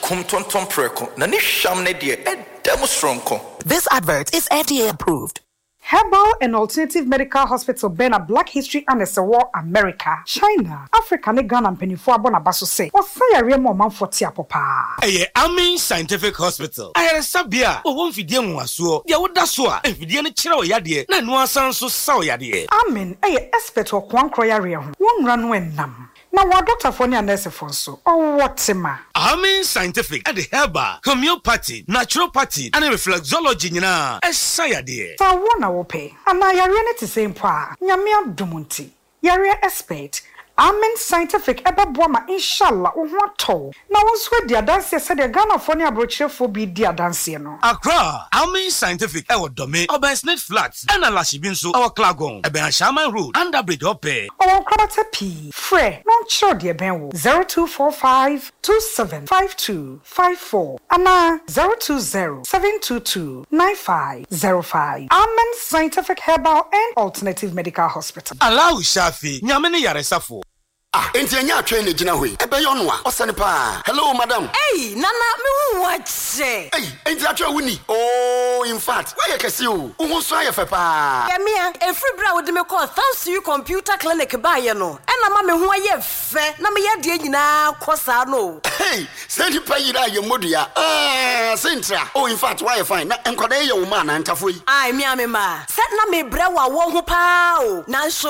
kum tonton preko na ni hwam ne de edam stronko. This advert is FDA approved. Herbal and Alternative Medical Hospital Bena Black History and War America, China, Africa ne Ghana mpenifo abona baso say. Osaya remo manfoti apopa. Amin Scientific Hospital. Ayere sabia o won fidie nwaso. Dia woda so a fidie ne kire oyade na no asan so sa oyade. Amen expert o kwankro yare ho. Wonra no enam. Na wa doctor for and nurse for so. Oh what ma? Amin Scientific at the herbal, homeopathy, naturopathy and reflexology nyina. Esayade. Sa wona wo pe. Ana yare ne te same pa. Nyame adumunti. Yare expert. Amen Scientific ebeboama inshallah ohwato na wonso dia dance se de Ghana for ne abrochefo bi dia dance no Accra Amen Scientific e wodome Obansnet Flats and Alashibi nso e Klagon e ben Shaman Road under bridge ope o kwabata p frɛ non chiro de ben wo 0245 275254 ana 020 722 9505 Amen Scientific Herbal and Alternative Medical Hospital Allahu Shafi nyame ne yaresafo enti anya atwe ne gina hoi ebe yo no a osane pa hello madam hey nana me hu wache hey enti atwe wuni oh in fact why you kesi o hu so aye fe pa ya mia efri bra wo de me call thanks to you computer clinic ba ye no ena ma me hu aye fe na me ye de nyina kosa no hey send pa yira ye modua sentra oh in fact why you fine na enkwada ye wo ma na ntafo yi ai mia me ma set na me bra wa wo hu pa o na